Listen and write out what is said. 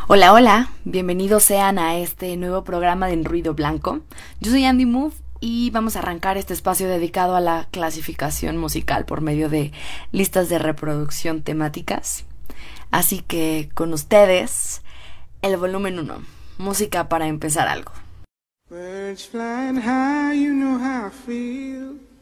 Hola, hola, bienvenidos sean a este nuevo programa de En Ruido Blanco. Yo soy Andy Move y vamos a arrancar este espacio dedicado a la clasificación musical por medio de listas de reproducción temáticas. Así que con ustedes, el volumen 1, música para empezar algo. Birds flying high, you know how I feel.